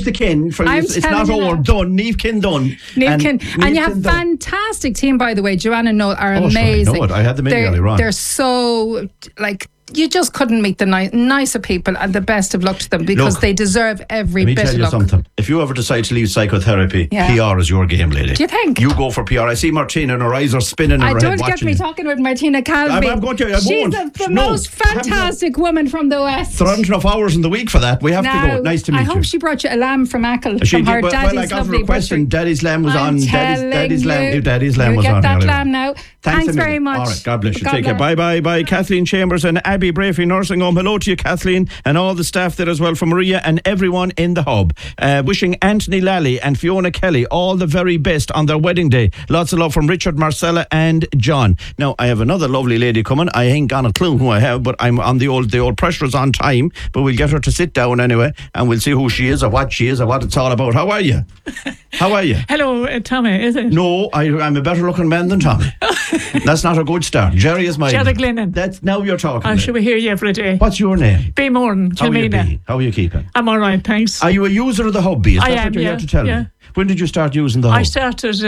the kin. It's not telling you over. now. Done. Niamh kin done. And you have a fantastic team, by the way. Joanne and Noel are amazing. Sure, I know it. I had them in earlier on. They're so, like, you just couldn't meet the nicer people, and the best of luck to them, because they deserve every bit of luck. Let me tell you something. If you ever decide to leave psychotherapy, PR is your game, lady. Do you think? You go for PR. I see Martina and her eyes are spinning in her head. Don't get me talking with Martina Calvi. I'm going to. She's the most fantastic woman from the West. There aren't enough hours in the week for that. We have to go. Nice to meet you. I hope she brought you a lamb from Ackle. She from her did. daddy's I got lovely a request, and Daddy's lamb was on. Daddy's lamb was on. You get that lamb now. Thanks very much. All right, God bless you. Take care. Bye. Kathleen Chambers and Abby Brafey Nursing Home. Hello to you, Kathleen, and all the staff there as well, from Maria and everyone in the hub. Wishing Anthony Lally and Fiona Kelly all the very best on their wedding day. Lots of love from Richard, Marcella and John. Now, I have another lovely lady coming. I ain't got a clue who I have, but I'm on the old pressure is on time, but we'll get her to sit down anyway, and we'll see who she is or what she is or what it's all about. How are you? How are you? Hello, Tommy, is it? No, I'm a better looking man than Tommy. That's not a good start. Jerry is my... Jerry Glennon. That's now you're talking. I should hear you every day. What's your name? B. Morton, Kilmina. How are you keeping? I'm all right, thanks. Are you a user of the hub, B? Is I that am, what you're yeah, here to tell me? When did you start using the hub? I started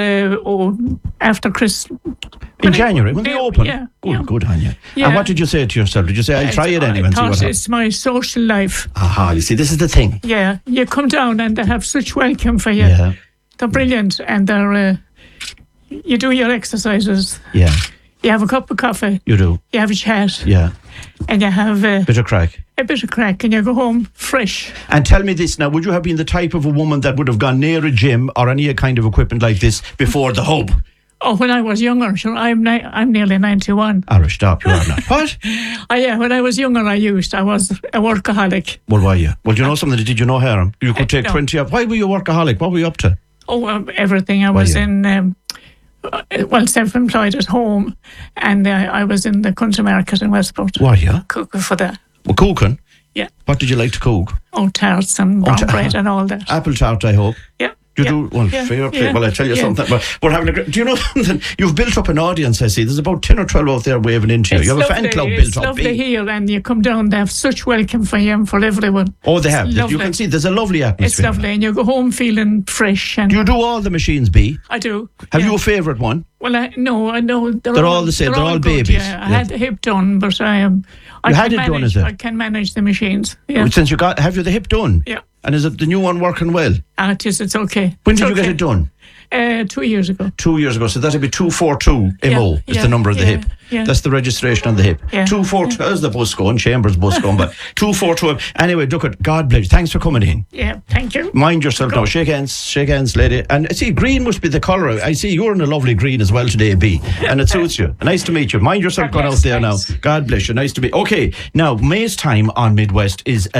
after Christmas. In January, when they opened? Yeah. Good on you. Yeah. And what did you say to yourself? Did you say, I'll try it anyway and see what happens? It's my social life. Aha, you see, this is the thing. Yeah, you come down and they have such welcome for you. Yeah. They're brilliant, and they're... you do your exercises. Yeah. You have a cup of coffee. You do. You have a chat. Yeah. And you have bit of crack. A bit of crack, and you go home fresh. And tell me this now, would you have been the type of a woman that would have gone near a gym or any kind of equipment like this before the hub? Oh, when I was younger, sure, I'm nearly 91. Irish, stop, you are not. What? When I was younger, I was a workaholic. Well, were you? Well, do you know something? Did you know harm? You could take 20 up. Why were you a workaholic? What were you up to? Oh, everything. I was in... self-employed at home, and I was in the country market in Westport. Were you? Cooking for that. Well, cooking? Yeah. What did you like to cook? Oh, tarts and brown bread and all that. Apple tart, I hope. Yeah. You do? Well, fair play. Well, I tell you something. But we're having a great... Do you know something? You've built up an audience, I see. There's about 10 or 12 out there waving into you. You have a fan club built up. It's lovely here, and you come down, they have such welcome for you and for everyone. Oh, they have. You can see there's a lovely atmosphere. It's lovely, and you go home feeling fresh. And do you do all the machines, B? I do. Have you a favourite one? Well, I know. They're all the same. They're all good, babies. Yeah. I had the hip done, but I am... You had it done, is it? I can manage the machines. Yeah. Since have you the hip done? Yeah. And is it the new one working well? It's okay. When did you get it done? 2 years ago. 2 years ago. So that'd be 242 MO is the number of the hip. Yeah. That's the registration on the hip. Yeah. 242. How's the bus going? Chambers bus going, but 242. Anyway, look at God bless. Thanks for coming in. Yeah, thank you. Mind yourself now. Shake hands, lady. And see, green must be the colour. I see you're in a lovely green as well today, B. And it suits you. Nice to meet you. Mind yourself going out there now. God bless you. Nice to meet you. Okay, now May's time on Midwest is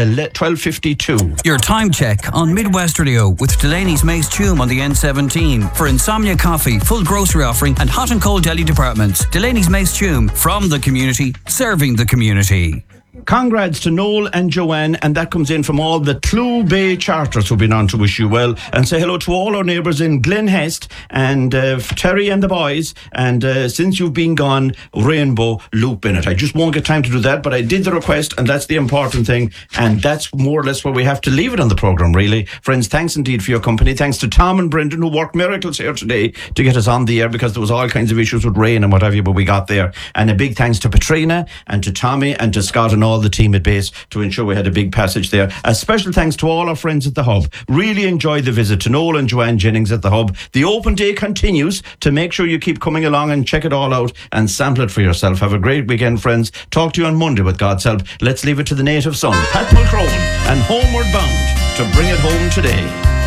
12:52. Your time check on Midwest Radio with Delaney's Mace Tume on the N17 for Insomnia Coffee, full grocery offering and hot and cold deli departments. Delaney's Mace Tume, from the community, serving the community. Congrats to Noel and Joanne, and that comes in from all the Clew Bay Charters who've been on to wish you well, and say hello to all our neighbours in Glenhest and Terry and the boys, and since you've been gone, Rainbow Loop in it. I just won't get time to do that, but I did the request, and that's the important thing, and that's more or less where we have to leave it on the programme, really. Friends, thanks indeed for your company. Thanks to Tom and Brendan, who worked miracles here today to get us on the air, because there was all kinds of issues with rain and what have you, but we got there. And a big thanks to Patrina and to Tommy and to Scott and all the team at base to ensure we had a big passage there. A special thanks to all our friends at the Hub. Really enjoyed the visit to Noel and Joanne Jennings at the Hub. The open day continues, to make sure you keep coming along and check it all out and sample it for yourself. Have a great weekend, friends. Talk to you on Monday with God's help. Let's leave it to the native son, Pat Mulcrone, and Homeward Bound to bring it home today.